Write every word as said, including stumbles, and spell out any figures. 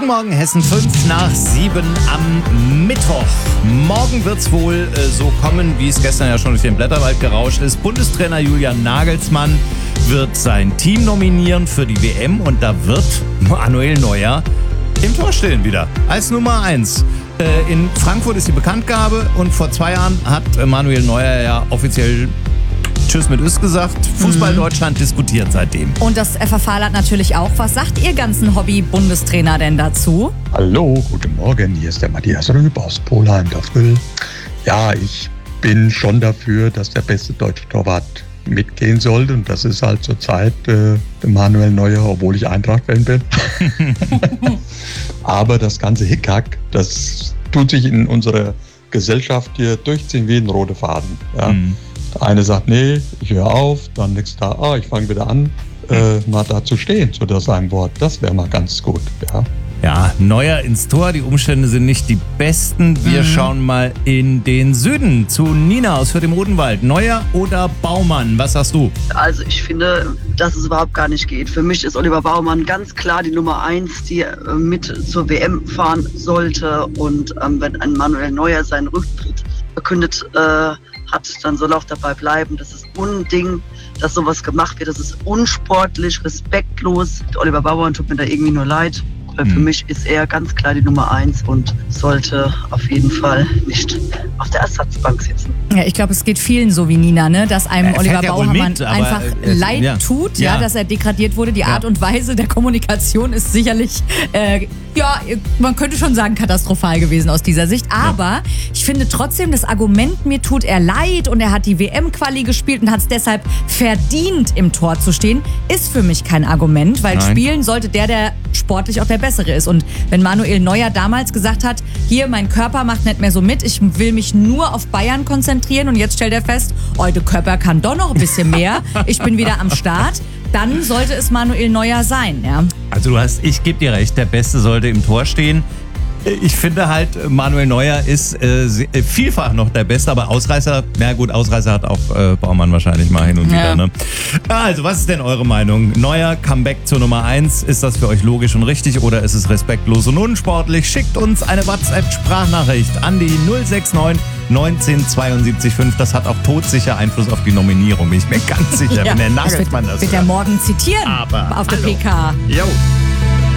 Morgen Hessen, fünf nach sieben am Mittwoch. Morgen wird's wohl äh, so kommen, wie es gestern ja schon durch den Blätterwald gerauscht ist. Bundestrainer Julian Nagelsmann wird sein Team nominieren für die W M und da wird Manuel Neuer im Tor stehen wieder, als Nummer eins. Äh, in Frankfurt ist die Bekanntgabe und vor zwei Jahren hat äh, Manuel Neuer ja offiziell Tschüss mit Üss gesagt. Fußball Deutschland diskutiert seitdem. Und das F A V hat natürlich auch. Was sagt ihr ganzen Hobby-Bundestrainer denn dazu? Hallo, guten Morgen. Hier ist der Matthias Rüb aus Polheim-Dörfel. Ja, ich bin schon dafür, dass der beste deutsche Torwart mitgehen sollte. Und das ist halt zurzeit äh, Manuel Neuer, obwohl ich Eintracht-Fan bin. Aber das ganze Hickhack, das tut sich in unserer Gesellschaft hier durchziehen wie ein roter Faden. Ja. Mhm. Der eine sagt, nee, ich höre auf, dann nächstes Tag, ah, ich fange wieder an, äh, mal da zu stehen, zu das ein Wort. Das wäre mal ganz gut, ja. Ja, Neuer ins Tor, die Umstände sind nicht die besten. Wir mhm. schauen mal in den Süden zu Nina aus Fürth im Odenwald. Neuer oder Baumann, was sagst du? Also ich finde, dass es überhaupt gar nicht geht. Für mich ist Oliver Baumann ganz klar die Nummer eins, die äh, mit zur W M fahren sollte. Und ähm, wenn ein Manuel Neuer seinen Rücktritt verkündet äh, hat, dann soll er auch dabei bleiben. Das ist Unding, dass sowas gemacht wird. Das ist unsportlich, respektlos. Oliver Baumann tut mir da irgendwie nur leid. Für hm. mich ist er ganz klar die Nummer eins und sollte auf jeden Fall nicht auf der Ersatzbank sitzen. Ja, ich glaube, es geht vielen so wie Nina, ne? Dass einem er Oliver ja Baumann mit, einfach äh, leid ja. tut, ja. ja, dass er degradiert wurde. Die ja. Art und Weise der Kommunikation ist sicherlich, äh, ja, man könnte schon sagen, katastrophal gewesen aus dieser Sicht. Aber ja. ich finde trotzdem das Argument, mir tut er leid und er hat die W M-Quali gespielt und hat es deshalb verdient, im Tor zu stehen, ist für mich kein Argument, weil Nein. spielen sollte der, der sportlich auch der Bessere ist. Und wenn Manuel Neuer damals gesagt hat, hier, mein Körper macht nicht mehr so mit, ich will mich nur auf Bayern konzentrieren und jetzt stellt er fest, oh, der Körper kann doch noch ein bisschen mehr, ich bin wieder am Start, dann sollte es Manuel Neuer sein. Ja. Also du hast, ich gebe dir recht, der Beste sollte im Tor stehen. Ich finde halt, Manuel Neuer ist äh, vielfach noch der Beste, aber Ausreißer, na gut, Ausreißer hat auch äh, Baumann wahrscheinlich mal hin und wieder. Ja. Ne? Also, was ist denn eure Meinung? Neuer Comeback zur Nummer eins, ist das für euch logisch und richtig oder ist es respektlos und unsportlich? Schickt uns eine WhatsApp-Sprachnachricht an die null sechs neun neunzehn zweiundsiebzig fünf. Das hat auch todsicher Einfluss auf die Nominierung, bin ich mir ganz sicher, Ja, wenn der das Nagelsmann wird, das wird er morgen zitieren aber auf der hallo. P K. Jo.